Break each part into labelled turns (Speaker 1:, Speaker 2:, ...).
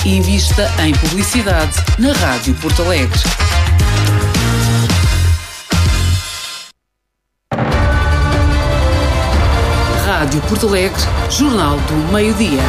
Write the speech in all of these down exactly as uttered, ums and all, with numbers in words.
Speaker 1: Invista em publicidade na Rádio Porto Alegre. Rádio Porto Alegre, Jornal do Meio-Dia.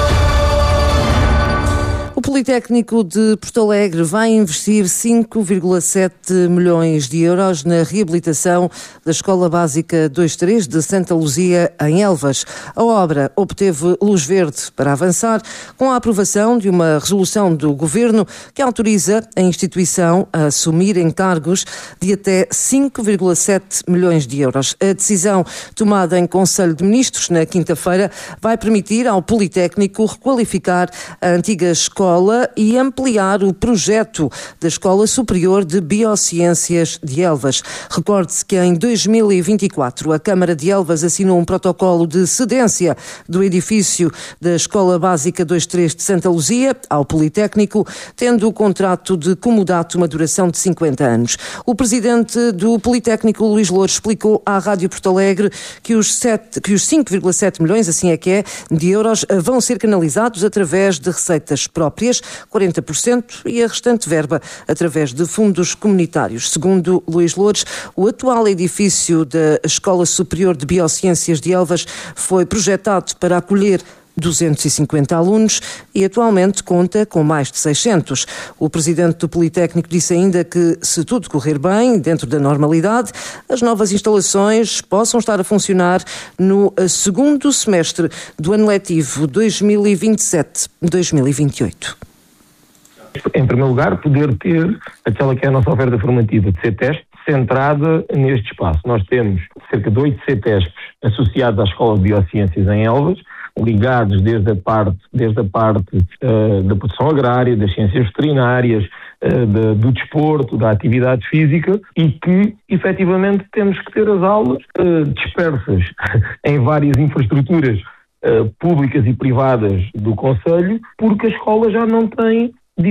Speaker 2: O Politécnico de Porto Alegre vai investir cinco vírgula sete milhões de euros na reabilitação da Escola Básica vinte e três de Santa Luzia, em Elvas. A obra obteve luz verde para avançar com a aprovação de uma resolução do Governo que autoriza a instituição a assumir encargos de até cinco vírgula sete milhões de euros. A decisão tomada em Conselho de Ministros na quinta-feira vai permitir ao Politécnico requalificar a antiga escola e ampliar o projeto da Escola Superior de Biociências de Elvas. Recorde-se que em dois mil e vinte e quatro a Câmara de Elvas assinou um protocolo de cedência do edifício da Escola Básica vinte e três de Santa Luzia ao Politécnico, tendo o contrato de comodato uma duração de cinquenta anos. O presidente do Politécnico, Luís Louros, explicou à Rádio Porto Alegre que os, sete, que os cinco vírgula sete milhões, assim é que é, de euros vão ser canalizados através de receitas próprias, quarenta por cento, e a restante verba através de fundos comunitários. Segundo Luís Louros, o atual edifício da Escola Superior de Biociências de Elvas foi projetado para acolher duzentos e cinquenta alunos e atualmente conta com mais de seiscentos. O presidente do Politécnico disse ainda que, se tudo correr bem, dentro da normalidade, as novas instalações possam estar a funcionar no segundo semestre do ano letivo dois mil e vinte e sete dois mil e vinte e oito.
Speaker 3: Em primeiro lugar, poder ter aquela que é a nossa oferta formativa de C T E S P centrada neste espaço. Nós temos cerca de oito C T E S Ps associados à Escola de Biociências em Elvas, ligados desde a parte, desde a parte uh, da produção agrária, das ciências veterinárias, uh, de, do desporto, da atividade física, e que, efetivamente, temos que ter as aulas uh, dispersas em várias infraestruturas uh, públicas e privadas do Conselho, porque a escola já não tem